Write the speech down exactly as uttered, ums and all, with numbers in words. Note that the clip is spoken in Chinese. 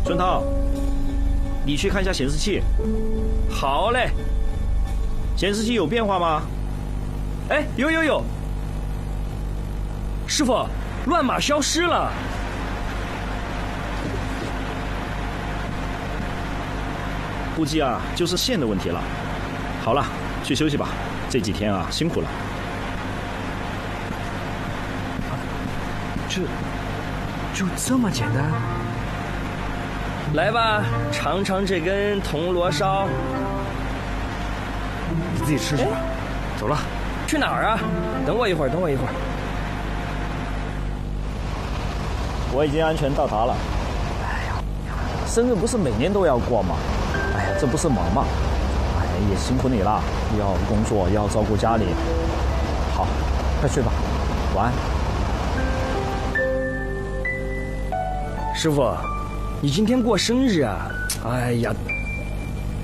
春涛，你去看一下显示器。 好嘞。 显示器有变化吗？ 哎，有有有。师傅，乱码消失了。 估计啊，就是线的问题了。好了，去休息吧，这几天啊辛苦了。 这就这么简单？ 来吧，尝尝这根铜锣烧。 你自己吃去吧。走了。 去哪儿啊？等我一会儿，等我一会儿。 我已经安全到达了。 哎呀，生日不是每年都要过吗？哎呀，这不是忙吗？哎呀，也辛苦你了，要工作，要照顾家里。好，快睡吧，晚安。 师傅，你今天过生日啊？哎呀，